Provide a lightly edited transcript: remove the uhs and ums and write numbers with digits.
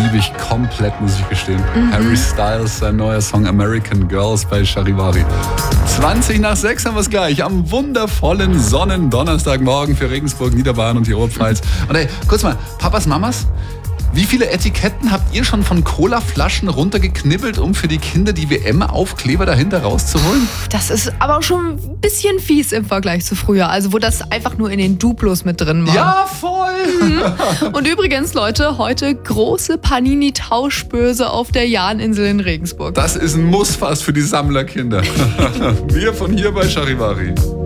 liebe ich komplett, muss ich gestehen. Harry Styles, sein neuer Song American Girls bei Charivari. 20:06 haben wir es gleich. Am wundervollen Sonnendonnerstagmorgen für Regensburg, Niederbayern und die Oberpfalz. Und ey, kurz mal, Papas, Mamas, wie viele Etiketten habt ihr schon von Colaflaschen runtergeknibbelt, um für die Kinder die WM-Aufkleber dahinter rauszuholen? Das ist aber schon ein bisschen fies im Vergleich zu früher. Also wo das einfach nur in den Duplos mit drin war. Ja, voll! Und übrigens, Leute, heute große Panini-Tauschbörse auf der Jahninsel in Regensburg. Das ist ein Muss fast für die Sammlerkinder. Wir von hier bei Charivari.